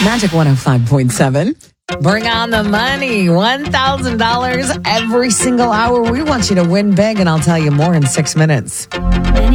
Magic 105.7. Bring on the money. $1,000 every single hour. We want you to win big, and I'll tell you more in 6 minutes.